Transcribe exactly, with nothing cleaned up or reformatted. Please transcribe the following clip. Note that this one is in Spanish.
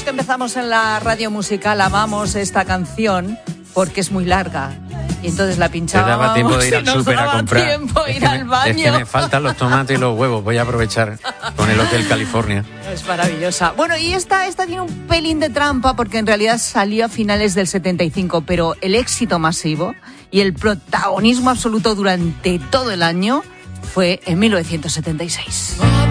que empezamos en la radio musical amamos esta canción porque es muy larga. Y entonces la pinchábamos. Te daba tiempo de ir al súper a comprar. Tiempo ir es, que al me, baño. es que me faltan los tomates y los huevos. Voy a aprovechar con el Hotel California. Es maravillosa. Bueno, y esta, esta tiene un pelín de trampa porque en realidad salió a finales del setenta y cinco, pero el éxito masivo y el protagonismo absoluto durante todo el año fue en mil novecientos setenta y seis.